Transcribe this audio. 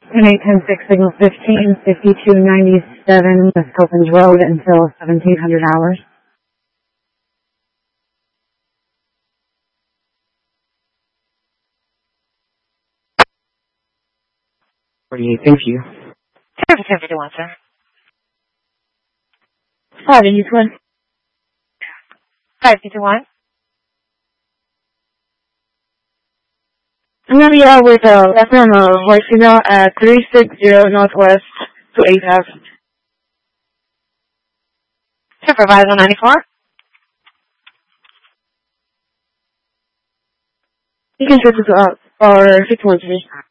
10-8-10-6, signal 15, 5297 West Copens Road until 1700 hours. 48, thank you. 1051, sir. 581. 551. I'm going to be out with left arm voice signal at 360 Northwest to 8 Ave. Supervisor 94. You can switch it to or 613.